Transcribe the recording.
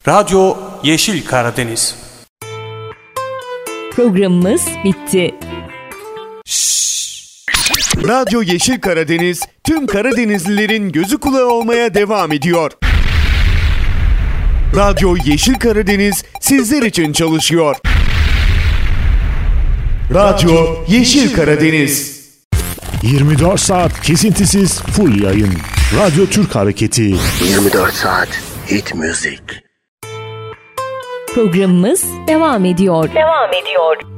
Radyo Yeşil Karadeniz. Programımız bitti. Radyo Yeşil Karadeniz tüm Karadenizlilerin gözü kulağı olmaya devam ediyor. Radyo Yeşil Karadeniz sizler için çalışıyor. Radyo Yeşil Karadeniz. 24 saat kesintisiz full yayın. Radyo Türk Hareketi. 24 saat hit müzik. Programımız devam ediyor.